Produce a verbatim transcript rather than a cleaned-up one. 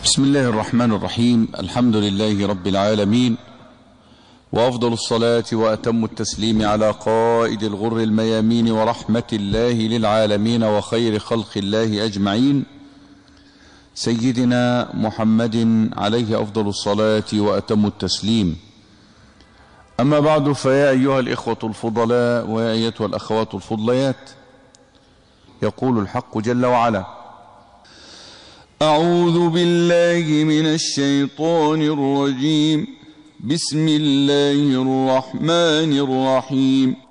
بسم الله الرحمن الرحيم. الحمد لله رب العالمين، وأفضل الصلاة وأتم التسليم على قائد الغر الميامين ورحمة الله للعالمين وخير خلق الله أجمعين، سيدنا محمد عليه أفضل الصلاة وأتم التسليم. أما بعد، فيا أيها الإخوة الفضلاء ويا أيتها الأخوات الفضليات، يقول الحق جل وعلا: أعوذ بالله من الشيطان الرجيم، بسم الله الرحمن الرحيم.